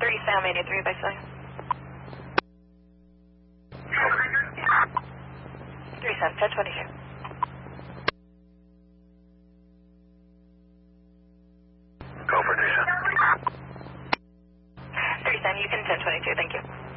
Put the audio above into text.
Sam 83 by Celia. 3 Sam 1022. Go for 3 Sam. 3 Sam, you can 1022, thank you.